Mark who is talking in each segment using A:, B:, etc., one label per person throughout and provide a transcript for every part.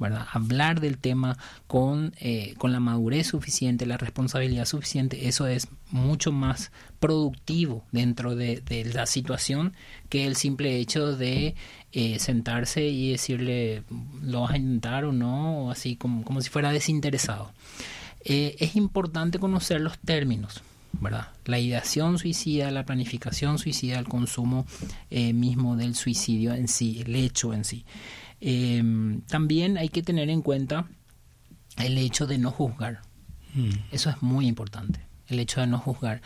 A: ¿verdad? Hablar del tema con la madurez suficiente, la responsabilidad suficiente, eso es mucho más productivo dentro de la situación que el simple hecho de sentarse y decirle, ¿lo vas a intentar o no? O así como si fuera desinteresado. Es importante conocer los términos, ¿verdad? La ideación suicida, la planificación suicida, el consumo mismo del suicidio en sí, el hecho en sí. También hay que tener en cuenta el hecho de no juzgar. Eso es muy importante, el hecho de no juzgar.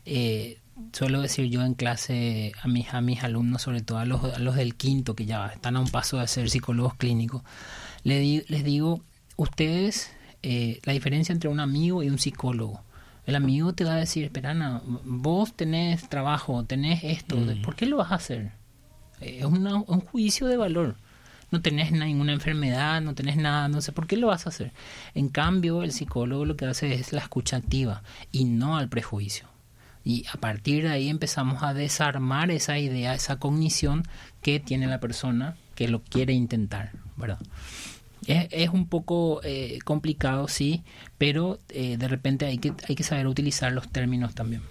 A: Suelo decir yo en clase a mis alumnos, sobre todo a los del quinto, que ya están a un paso de ser psicólogos clínicos, les digo, ustedes, la diferencia entre un amigo y un psicólogo: el amigo te va a decir, Esperana, vos tenés trabajo, tenés esto, ¿por qué lo vas a hacer? Es un juicio de valor. No tenés ninguna enfermedad, no tenés nada, no sé, ¿por qué lo vas a hacer? En cambio, el psicólogo lo que hace es la escucha activa y no al prejuicio. Y a partir de ahí empezamos a desarmar esa idea, esa cognición que tiene la persona que lo quiere intentar, ¿verdad? Es un poco complicado, sí, pero de repente hay que saber utilizar los términos también.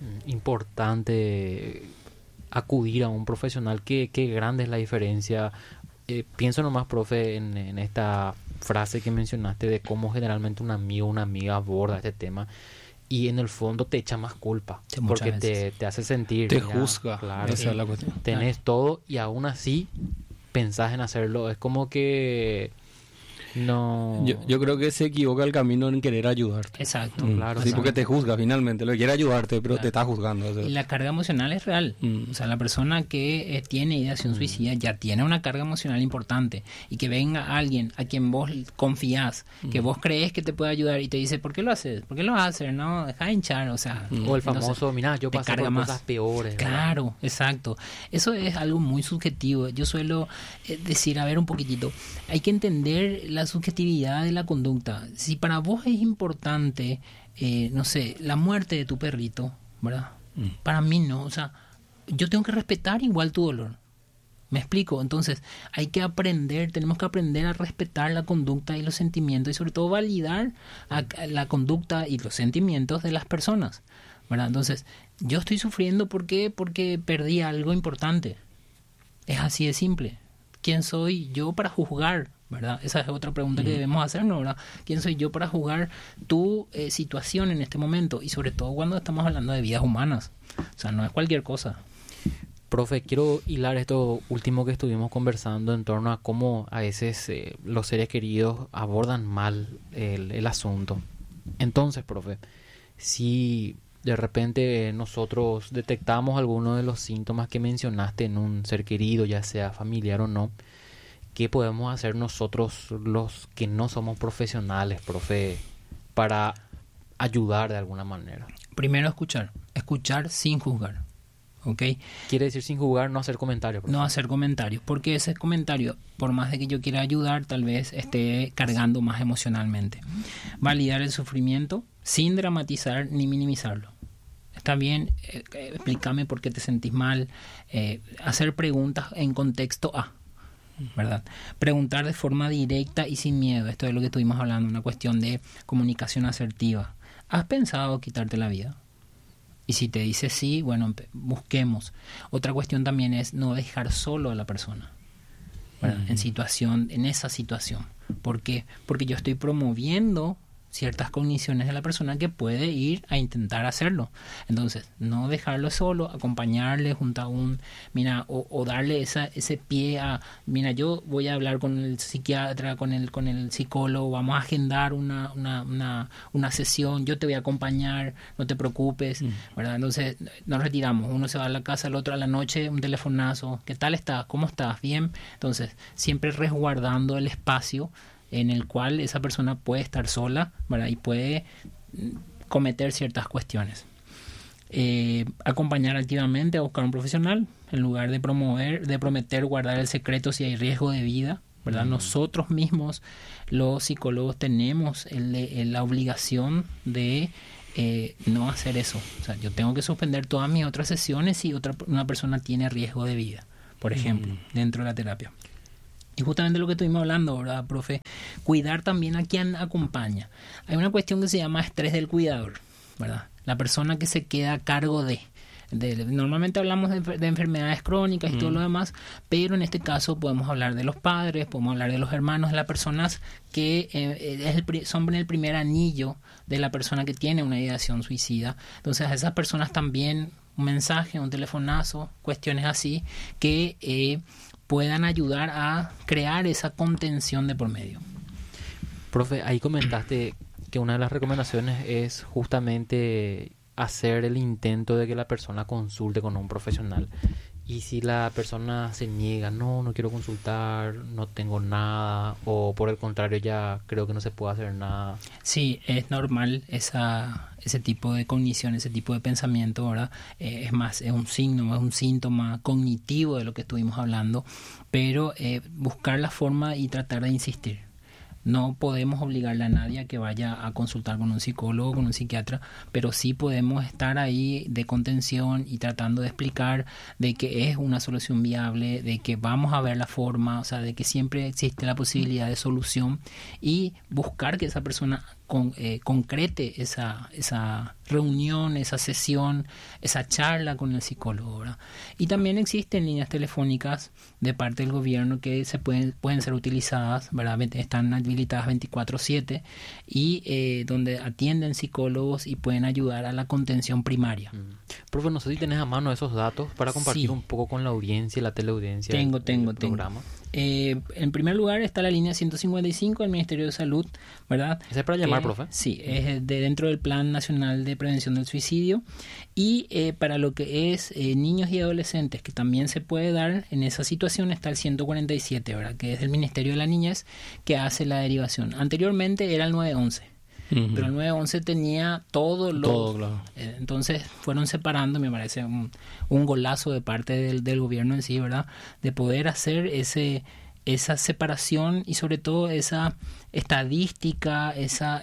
B: Importante acudir a un profesional. Qué grande es la diferencia. Pienso nomás, profe, en esta frase que mencionaste de cómo generalmente un amigo o una amiga aborda este tema y en el fondo te echa más culpa porque te hace sentir,
C: te juzga,
B: claro,
C: esa es la cuestión.
B: Tenés todo y aún así pensás en hacerlo. Es como que no...
C: Yo creo que se equivoca el camino en querer ayudarte.
A: Exacto.
B: Claro,
C: sí, porque te juzga finalmente. Lo quiere ayudarte, pero
A: claro,
C: te está juzgando. O sea.
A: Y la carga emocional es real. O sea, la persona que tiene ideación suicida ya tiene una carga emocional importante. Y que venga alguien a quien vos confías, que vos crees que te puede ayudar y te dice, ¿por qué lo haces? ¿Por qué lo vas a hacer? No, deja de hinchar. O sea,
B: o el famoso, mira, yo pasé por cosas peores.
A: Claro,
B: ¿verdad?
A: exacto. Eso es algo muy subjetivo. Yo suelo decir, a ver, un poquitito, hay que entender la subjetividad de la conducta. Si para vos es importante, no sé, la muerte de tu perrito, ¿verdad? Para mí no. O sea, yo tengo que respetar igual tu dolor. ¿Me explico? Entonces, hay que aprender, tenemos que aprender a respetar la conducta y los sentimientos y sobre todo validar la conducta y los sentimientos de las personas, ¿verdad? Entonces, yo estoy sufriendo porque perdí algo importante. Es así de simple. ¿Quién soy yo para juzgar? ¿Verdad? Esa es otra pregunta que debemos hacernos, ¿verdad? ¿Quién soy yo para juzgar tu situación en este momento? Y sobre todo cuando estamos hablando de vidas humanas. O sea, no es cualquier cosa.
B: Profe, quiero hilar esto último que estuvimos conversando en torno a cómo a veces los seres queridos abordan mal el asunto. Entonces, profe, si de repente nosotros detectamos alguno de los síntomas que mencionaste en un ser querido, ya sea familiar o no, ¿qué podemos hacer nosotros los que no somos profesionales, profe, para ayudar de alguna manera?
A: Primero escuchar sin juzgar, ¿ok?
B: Quiere decir sin juzgar, no hacer comentarios, profe.
A: No hacer comentarios, porque ese comentario, por más de que yo quiera ayudar, tal vez esté cargando más emocionalmente. Validar el sufrimiento sin dramatizar ni minimizarlo. Está bien, explícame por qué te sentís mal, hacer preguntas en contexto A, ¿verdad? Preguntar de forma directa y sin miedo. Esto es lo que estuvimos hablando, una cuestión de comunicación asertiva. ¿Has pensado quitarte la vida? Y si te dice sí, bueno, busquemos. Otra cuestión también es no dejar solo a la persona, ¿verdad? En esa situación. ¿Por qué? Porque yo estoy promoviendo ciertas cogniciones de la persona que puede ir a intentar hacerlo. Entonces, no dejarlo solo, acompañarle junto a o darle ese pie a, mira, yo voy a hablar con el psiquiatra, con el psicólogo, vamos a agendar una sesión, yo te voy a acompañar, no te preocupes, ¿verdad? Entonces, nos retiramos, uno se va a la casa, el otro a la noche, un telefonazo, ¿qué tal estás? ¿Cómo estás? ¿Bien? Entonces, siempre resguardando el espacio en el cual esa persona puede estar sola, ¿verdad? Y puede cometer ciertas cuestiones. Acompañar activamente a buscar un profesional en lugar de prometer guardar el secreto si hay riesgo de vida, ¿verdad? Nosotros mismos, los psicólogos, tenemos la obligación de no hacer eso. O sea, yo tengo que suspender todas mis otras sesiones si una persona tiene riesgo de vida, por ejemplo, dentro de la terapia. Y justamente lo que estuvimos hablando, ¿verdad, profe? Cuidar también a quien acompaña. Hay una cuestión que se llama estrés del cuidador, ¿verdad? La persona que se queda a cargo normalmente hablamos de enfermedades crónicas y todo lo demás, pero en este caso podemos hablar de los padres, podemos hablar de los hermanos, de las personas que son el primer anillo de la persona que tiene una ideación suicida. Entonces a esas personas también un mensaje, un telefonazo, cuestiones así que puedan ayudar a crear esa contención de por medio.
B: Profe, ahí comentaste que una de las recomendaciones es justamente hacer el intento de que la persona consulte con un profesional. Y si la persona se niega, no quiero consultar, no tengo nada, o por el contrario ya creo que no se puede hacer nada.
A: Sí, es normal ese tipo de cognición, ese tipo de pensamiento, ¿verdad? Es más, es un signo, es un síntoma cognitivo de lo que estuvimos hablando, pero buscar la forma y tratar de insistir. No podemos obligarle a nadie a que vaya a consultar con un psicólogo, con un psiquiatra, pero sí podemos estar ahí de contención y tratando de explicar de que es una solución viable, de que vamos a ver la forma, o sea, de que siempre existe la posibilidad de solución y buscar que esa persona concrete esa reunión, esa sesión, esa charla con el psicólogo, ¿verdad? Y también existen líneas telefónicas de parte del gobierno que pueden ser utilizadas, ¿verdad? Están habilitadas 24/7 y donde atienden psicólogos y pueden ayudar a la contención primaria.
B: Profe, no sé si tenés a mano esos datos para compartir un poco con la audiencia y la teleaudiencia.
A: Tengo.
B: Programa.
A: En primer lugar está la línea 155 del Ministerio de Salud, ¿verdad?
B: ¿Ese es para llamar, profe?
A: Sí, es dentro del Plan Nacional de Prevención del Suicidio. Y para lo que es niños y adolescentes, que también se puede dar en esa situación, está el 147, ¿verdad? Que es el Ministerio de la Niñez que hace la derivación. Anteriormente era el 911. Pero el 911 tenía todo, claro. Entonces fueron separando, me parece un golazo de parte del gobierno en sí, ¿verdad? De poder hacer esa separación y sobre todo esa estadística, esa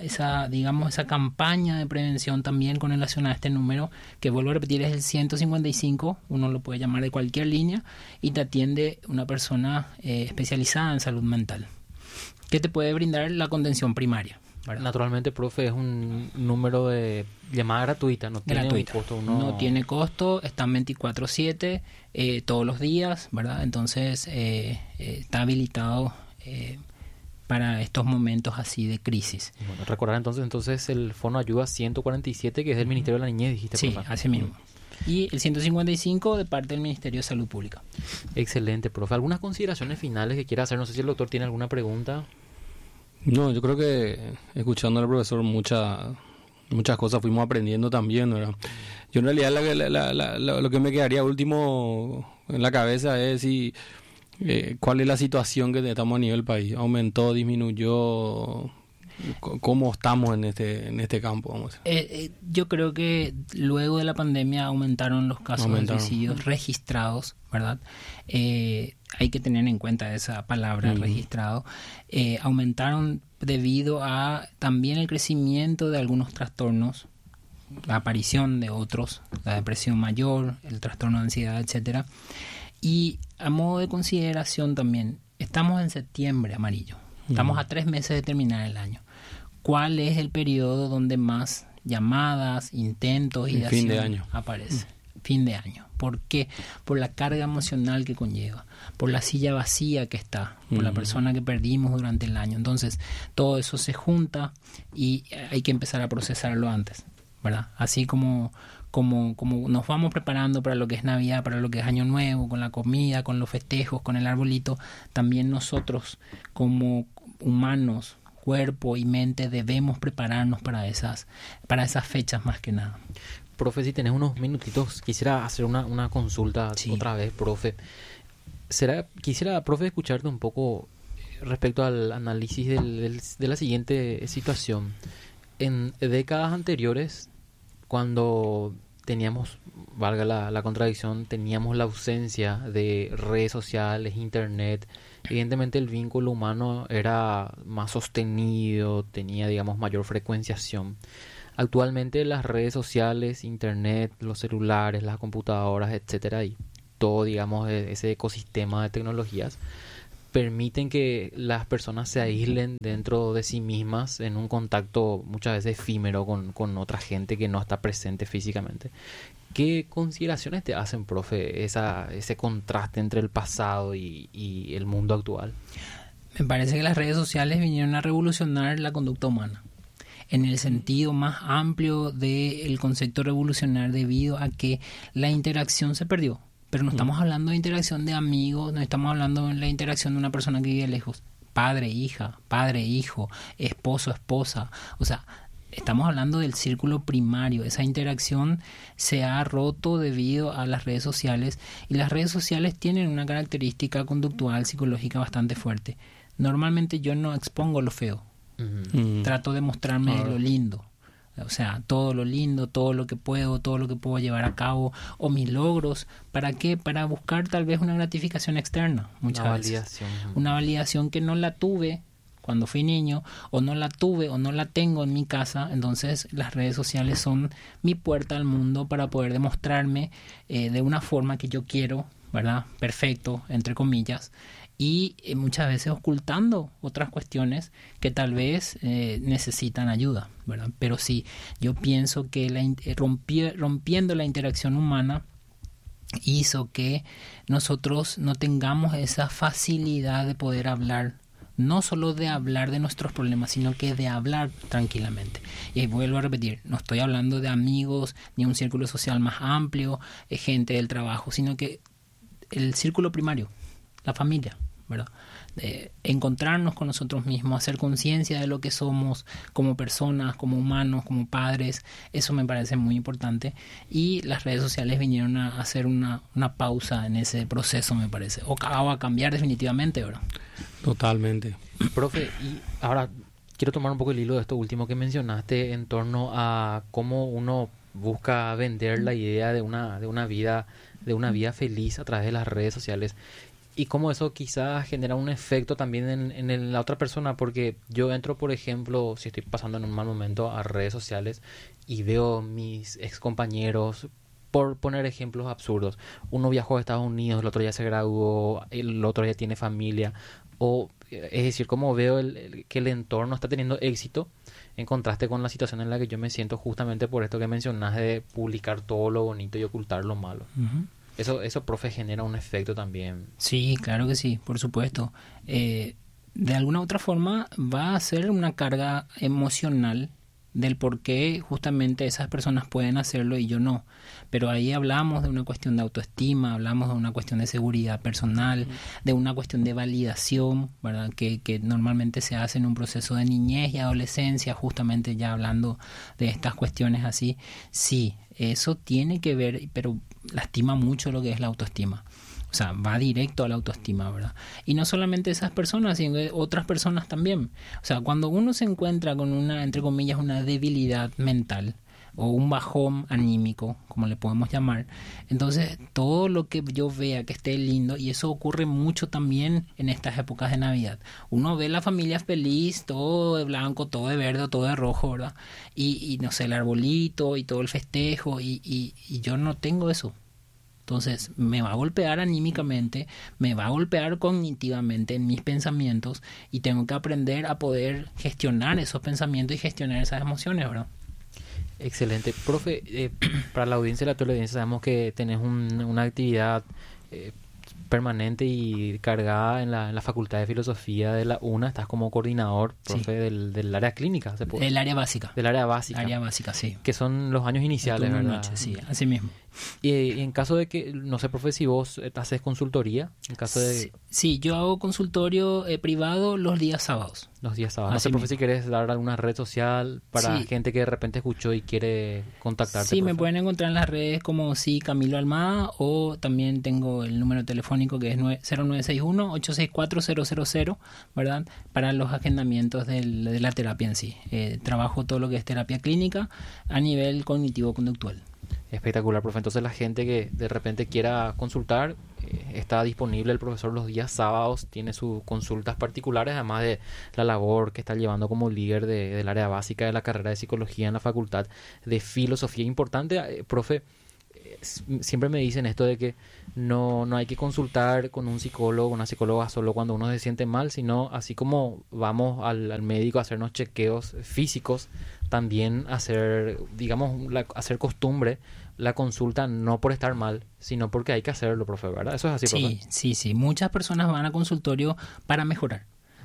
A: campaña de prevención también con relación a este número, que vuelvo a repetir es el 155, uno lo puede llamar de cualquier línea y te atiende una persona especializada en salud mental, que te puede brindar la contención primaria, ¿verdad?
B: Naturalmente, profe, es un número de llamada gratuita, no tiene un costo.
A: No tiene costo, están 24/7 todos los días, ¿verdad? Entonces está habilitado para estos momentos así de crisis.
B: Bueno, recordar entonces el Fono Ayuda 147, que es del Ministerio de la Niñez, dijiste.
A: Sí, así mismo. Y el 155 de parte del Ministerio de Salud Pública.
B: Excelente, profe. ¿Algunas consideraciones finales que quiera hacer? No sé si el doctor tiene alguna pregunta.
C: No, yo creo que escuchando al profesor muchas cosas fuimos aprendiendo también, ¿verdad? Yo en realidad lo que me quedaría último en la cabeza es si cuál es la situación que estamos a nivel país. ¿Aumentó, disminuyó? ¿Cómo estamos en este campo? Vamos a decir.
A: Yo creo que luego de la pandemia aumentaron los casos de suicidios registrados, ¿verdad? Hay que tener en cuenta esa palabra, registrado. Aumentaron debido a también el crecimiento de algunos trastornos, la aparición de otros, la depresión mayor, el trastorno de ansiedad, etcétera. Y a modo de consideración también, estamos en septiembre, Amarillo. Estamos a 3 meses de terminar el año. ¿Cuál es el periodo donde más llamadas, intentos y
C: fin de año
A: aparece? Fin de año. ¿Por qué? Por la carga emocional que conlleva, por la silla vacía que está, por la persona que perdimos durante el año. Entonces, todo eso se junta y hay que empezar a procesarlo antes, ¿verdad? Así como nos vamos preparando para lo que es Navidad, para lo que es Año Nuevo, con la comida, con los festejos, con el arbolito, también nosotros como humanos, cuerpo y mente, debemos prepararnos para esas fechas más que nada.
B: Profe, si tenés unos minutitos, quisiera hacer una consulta otra vez, profe. Quisiera, profe, escucharte un poco respecto al análisis de la siguiente situación. En décadas anteriores, cuando teníamos, valga la contradicción, teníamos la ausencia de redes sociales, internet, evidentemente el vínculo humano era más sostenido, tenía, digamos, mayor frecuenciación. Actualmente las redes sociales, internet, los celulares, las computadoras, etcétera, y todo, digamos, ese ecosistema de tecnologías permiten que las personas se aíslen dentro de sí mismas en un contacto muchas veces efímero con otra gente que no está presente físicamente. ¿Qué consideraciones te hacen, profe, ese contraste entre el pasado y el mundo actual?
A: Me parece que las redes sociales vinieron a revolucionar la conducta humana, en el sentido más amplio del concepto revolucionar, debido a que la interacción se perdió. Pero no estamos hablando de interacción de amigos, no estamos hablando de la interacción de una persona que vive lejos. Padre, hija, padre, hijo, esposo, esposa. O sea, estamos hablando del círculo primario. Esa interacción se ha roto debido a las redes sociales, y las redes sociales tienen una característica conductual, psicológica bastante fuerte. Normalmente yo no expongo lo feo. Trato de mostrarme lo lindo. O sea, todo lo lindo, todo lo que puedo llevar a cabo, o mis logros. ¿Para qué? Para buscar tal vez una gratificación externa, muchas veces.
B: Validación.
A: Una validación que no la tuve cuando fui niño, o no la tuve o no la tengo en mi casa. Entonces las redes sociales son mi puerta al mundo para poder demostrarme de una forma que yo quiero, ¿verdad? Perfecto, entre comillas. Y muchas veces ocultando otras cuestiones que tal vez necesitan ayuda, ¿verdad? Pero sí, yo pienso que rompiendo la interacción humana hizo que nosotros no tengamos esa facilidad de poder hablar, no solo de hablar de nuestros problemas, sino que de hablar tranquilamente. Y vuelvo a repetir, no estoy hablando de amigos ni un círculo social más amplio, gente del trabajo, sino que el círculo primario, la familia, ¿verdad? Encontrarnos con nosotros mismos, hacer conciencia de lo que somos como personas, como humanos, como padres. Eso me parece muy importante, y las redes sociales vinieron a hacer una pausa en ese proceso, me parece, o a cambiar definitivamente, ¿verdad?
C: Totalmente.
B: Profe, y ahora quiero tomar un poco el hilo de esto último que mencionaste en torno a cómo uno busca vender la idea de una vida feliz a través de las redes sociales. Y cómo eso quizás genera un efecto también en la otra persona, porque yo entro, por ejemplo, si estoy pasando en un mal momento, a redes sociales y veo mis ex compañeros, por poner ejemplos absurdos. Uno viajó a Estados Unidos, el otro ya se graduó, el otro ya tiene familia. O, es decir, cómo veo que el entorno está teniendo éxito en contraste con la situación en la que yo me siento, justamente por esto que mencionas de publicar todo lo bonito y ocultar lo malo.
A: Uh-huh.
B: Eso, profe, genera un efecto también.
A: Sí, claro que sí, por supuesto. De alguna u otra forma va a ser una carga emocional del por qué justamente esas personas pueden hacerlo y yo no. Pero ahí hablamos de una cuestión de autoestima, hablamos de una cuestión de seguridad personal, de una cuestión de validación, ¿verdad? Que normalmente se hace en un proceso de niñez y adolescencia, justamente ya hablando de estas cuestiones así. Sí, eso tiene que ver, pero lastima mucho lo que es la autoestima. O sea, va directo a la autoestima, ¿verdad? Y no solamente esas personas, sino otras personas también. O sea, cuando uno se encuentra con una, entre comillas, una debilidad mental o un bajón anímico, como le podemos llamar, entonces todo lo que yo vea que esté lindo, y eso ocurre mucho también en estas épocas de Navidad. Uno ve la familia feliz, todo de blanco, todo de verde, todo de rojo, ¿verdad? Y no sé, el arbolito y todo el festejo, y yo no tengo eso. Entonces me va a golpear anímicamente, me va a golpear cognitivamente en mis pensamientos, y tengo que aprender a poder gestionar esos pensamientos y gestionar esas emociones, ¿verdad?
B: Excelente. Profe, para la audiencia y la teleaudiencia sabemos que tenés una actividad permanente y cargada en la Facultad de Filosofía de la UNA. Estás como coordinador, profe, sí, del área clínica, ¿se puede?
A: Del área básica.
B: Del área básica.
A: Área básica, sí.
B: Que son los años iniciales, ¿verdad?
A: Noche, sí, así mismo.
B: Y en caso de que, no sé, profe, si vos haces consultoría, en caso de...
A: Sí, yo hago consultorio privado los días sábados.
B: Los días sábados. No sé, profe, si querés dar alguna red social para gente que de repente escuchó y quiere contactarte.
A: Sí,
B: profe.
A: Me pueden encontrar en las redes como Camilo Almada, o también tengo el número telefónico que es 0961-864-000, ¿verdad? Para los agendamientos de la terapia en sí. Trabajo todo lo que es terapia clínica a nivel cognitivo-conductual.
B: Espectacular, profe. Entonces la gente que de repente quiera consultar, está disponible el profesor los días sábados, tiene sus consultas particulares, además de la labor que está llevando como líder del área básica de la carrera de psicología en la Facultad de Filosofía. Importante, profe, siempre me dicen esto de que no hay que consultar con un psicólogo, una psicóloga solo cuando uno se siente mal, sino así como vamos al médico a hacernos chequeos físicos, también hacer, digamos, hacer costumbre la consulta, no por estar mal, sino porque hay que hacerlo, profe, ¿verdad? Eso es así, profe.
A: Sí. Muchas personas van a consultorio para mejorar.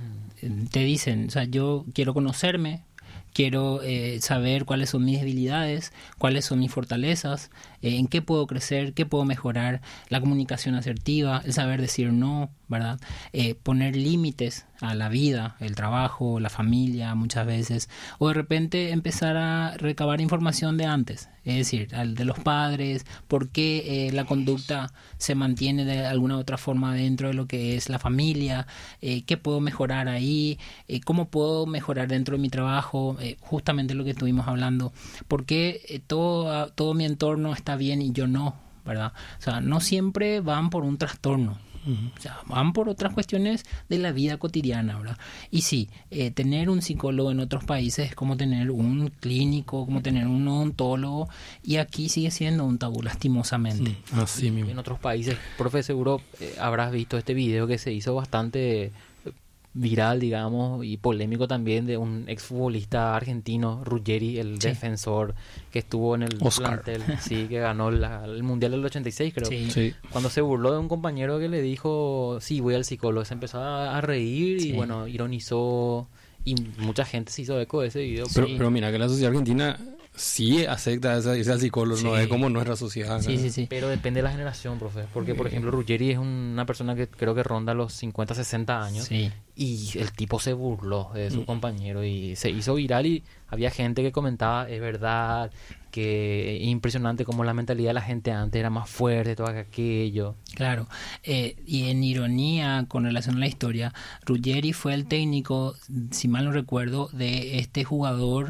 A: Te dicen, o sea, yo quiero conocerme, quiero saber cuáles son mis debilidades, cuáles son mis fortalezas, en qué puedo crecer, qué puedo mejorar, la comunicación asertiva, el saber decir no, ¿verdad? Poner límites a la vida, el trabajo, la familia muchas veces, o de repente empezar a recabar información de antes, es decir, de los padres, por qué la conducta se mantiene de alguna u otra forma dentro de lo que es la familia, qué puedo mejorar ahí, cómo puedo mejorar dentro de mi trabajo, justamente lo que estuvimos hablando, por qué todo mi entorno está bien y yo no, ¿verdad? O sea, no siempre van por un trastorno. O sea, van por otras cuestiones de la vida cotidiana, ¿verdad? Y sí, tener un psicólogo en otros países es como tener un clínico, como tener un odontólogo, y aquí sigue siendo un tabú, lastimosamente.
C: Así mismo.
B: En otros países, profe, seguro habrás visto este video que se hizo bastante viral, digamos, y polémico también, de un exfutbolista argentino, Ruggeri, el defensor que estuvo en el plantel, sí, que ganó el Mundial del 86, creo.
C: Sí.
B: Cuando se burló de un compañero que le dijo, sí, voy al psicólogo, se empezó a reír y bueno, ironizó, y mucha gente se hizo eco de ese video.
C: Pero mira que la sociedad argentina sí acepta irse al psicólogo, no es como nuestra sociedad.
A: Sí.
B: Pero depende de la generación, profe, porque por ejemplo Ruggeri es una persona que creo que ronda los 50, 60 años.
A: Sí.
B: Y el tipo se burló de su compañero y se hizo viral, y había gente que comentaba, es verdad, que es impresionante como la mentalidad de la gente antes era más fuerte, todo aquello. Claro,
A: y en ironía con relación a la historia, Ruggeri fue el técnico, si mal no recuerdo, de este jugador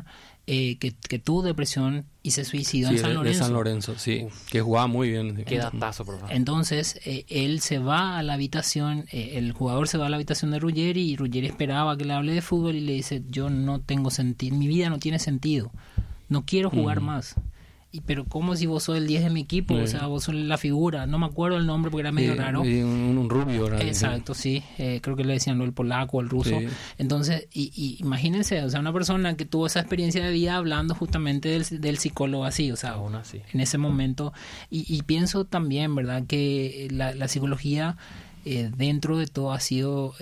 A: que tuvo depresión y se suicidó en San Lorenzo.
C: De San Lorenzo, sí. Que jugaba muy bien.
B: Qué datazo, por favor.
A: Entonces, él se va a la habitación, el jugador se va a la habitación de Ruggeri, y Ruggeri esperaba que le hable de fútbol y le dice, yo no tengo sentido, mi vida no tiene sentido, no quiero jugar más. Pero ¿cómo si vos sos el 10 de mi equipo? O sea, vos sos la figura. No me acuerdo el nombre porque era medio raro.
C: Un rubio.
A: Exacto, sí. Creo que le decían el polaco o el ruso. Sí. Entonces, y imagínense, o sea, una persona que tuvo esa experiencia de vida hablando justamente del psicólogo así, o sea,
B: aún así.
A: En ese momento. Y pienso también, ¿verdad?, que la psicología dentro de todo ha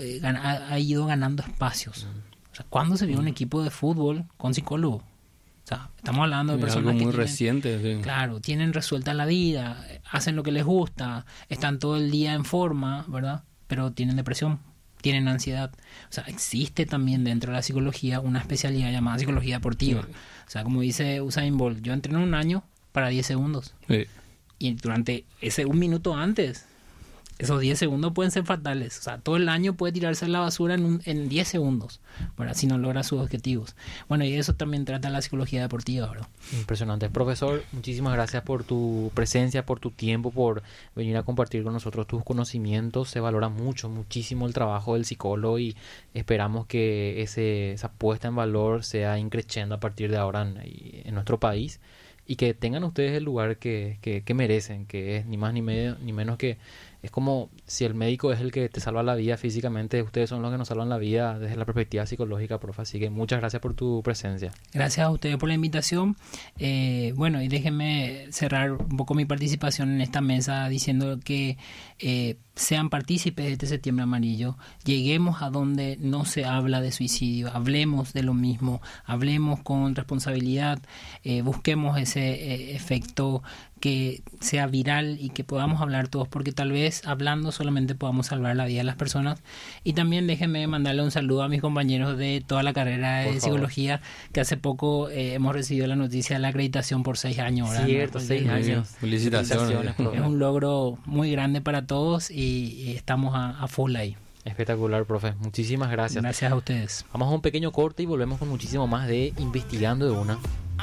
A: ido ganando espacios. O sea, ¿cuándo se vio un equipo de fútbol con psicólogo? O sea, estamos hablando de personas
C: algo muy
A: que
C: reciente. Sí.
A: Claro, tienen resuelta la vida, hacen lo que les gusta, están todo el día en forma, ¿verdad? Pero tienen depresión, tienen ansiedad. O sea, existe también dentro de la psicología una especialidad llamada psicología deportiva. Sí. O sea, como dice Usain Bolt, yo entreno un año para 10 segundos.
C: Sí.
A: Y durante ese un minuto antes, esos 10 segundos pueden ser fatales. O sea, todo el año puede tirarse a la basura en 10 segundos, ¿verdad?, si no logra sus objetivos. Bueno, y eso también trata la psicología deportiva, ¿verdad?
B: Impresionante. Profesor, muchísimas gracias por tu presencia, por tu tiempo, por venir a compartir con nosotros tus conocimientos. Se valora muchísimo el trabajo del psicólogo, y esperamos que esa puesta en valor sea increciendo a partir de ahora en nuestro país, y que tengan ustedes el lugar que merecen, que es ni más ni menos que... Es como si el médico es el que te salva la vida físicamente, ustedes son los que nos salvan la vida desde la perspectiva psicológica, profe. Así que muchas gracias por tu presencia.
A: Gracias a ustedes por la invitación. Bueno, y déjenme cerrar un poco mi participación en esta mesa diciendo que sean partícipes de este septiembre amarillo. Lleguemos a donde no se habla de suicidio, hablemos de lo mismo, hablemos con responsabilidad, busquemos ese efecto que sea viral y que podamos hablar todos, porque tal vez hablando solamente podamos salvar la vida de las personas. Y también déjenme mandarle un saludo a mis compañeros de toda la carrera de psicología, que hace poco hemos recibido la noticia de la acreditación por 6 años. ¿Verdad?
B: Cierto, 6 años.
C: Felicitaciones.
A: Es un logro muy grande para todos y estamos a full ahí.
B: Espectacular, profe. Muchísimas gracias.
A: Gracias a ustedes.
B: Vamos a un pequeño corte y volvemos con muchísimo más de Investigando de Una.